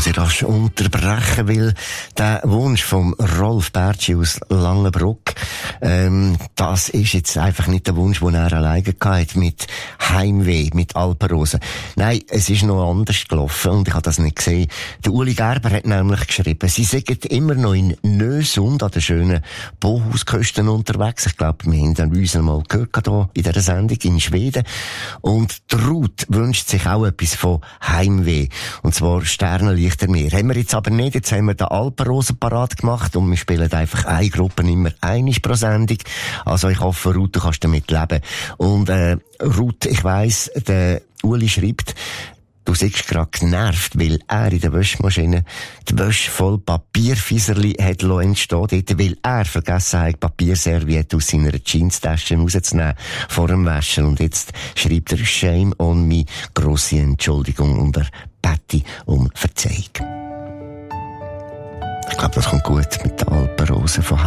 Sie rasch unterbrechen, weil der Wunsch vom Rolf Bertschi aus Langenbruck, das ist jetzt einfach nicht der Wunsch, den er alleine hatte mit Heimweh, mit Alpenrosen. Nein, es ist noch anders gelaufen und ich habe das nicht gesehen. Der Uli Gerber hat nämlich geschrieben, sie sind immer noch in Nösund an den schönen Bohusküsten unterwegs. Ich glaube, wir haben den uns mal gehört hier in dieser Sendung in Schweden. Und die Ruth wünscht sich auch etwas von Heimweh. Und zwar Sternenlichter Meer. Haben wir jetzt aber nicht. Jetzt haben wir den Alpenrosen parat gemacht und wir spielen einfach eine Gruppe immer einmal pro Sendung. Also ich hoffe, Ruth, du kannst damit leben. Und Ruth, ich weiss, der Uli schreibt, du siehst gerade genervt, weil er in der Wäschmaschine die Wäsche voll Papierfieserli hat entstehen dort, weil er vergessen hat, Papierserviette aus seiner Jeanstasche rauszunehmen vor dem Waschen. Und jetzt schreibt er Shame on me, grosse Entschuldigung und er Patty um Verzeihung. Ich glaube, das kommt gut mit den Alpenrosen von